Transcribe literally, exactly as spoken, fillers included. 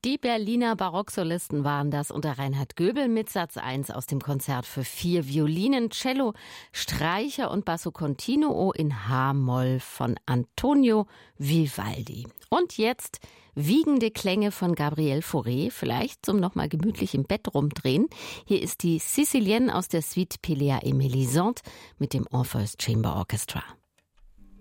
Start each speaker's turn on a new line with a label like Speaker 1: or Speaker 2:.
Speaker 1: Die Berliner Barocksolisten waren das unter Reinhard Göbel mit Satz eins aus dem Konzert für vier Violinen, Cello, Streicher und Basso Continuo in H-Moll von Antonio Vivaldi. Und jetzt wiegende Klänge von Gabriel Fauré, vielleicht zum nochmal gemütlich im Bett rumdrehen. Hier ist die Sicilienne aus der Suite Pelléa et Mélisande mit dem Orpheus Chamber Orchestra.